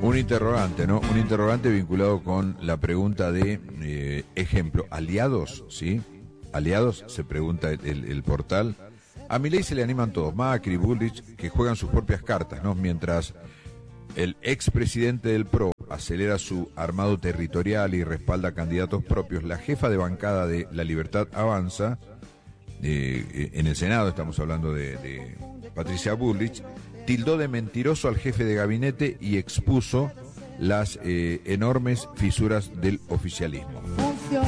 Un interrogante, ¿no? Un interrogante vinculado con la pregunta de, ejemplo, ¿aliados? ¿Sí? ¿Aliados? Se pregunta el portal. A Milei se le animan todos, Macri, Bullrich, que juegan sus propias cartas, ¿no? Mientras el expresidente del PRO acelera su armado territorial y respalda candidatos propios, la jefa de bancada de La Libertad Avanza, en el Senado, estamos hablando de Patricia Bullrich, tildó de mentiroso al jefe de gabinete y expuso las enormes fisuras del oficialismo.